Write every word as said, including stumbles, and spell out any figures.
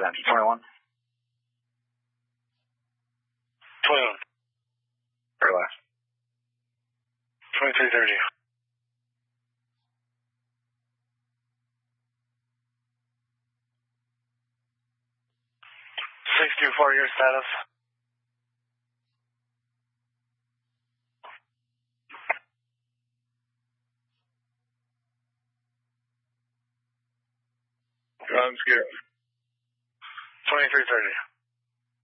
Center twenty-one. twenty-one. Very last. twenty-three thirty. six two four, your status. I'm scared. twenty-three thirty.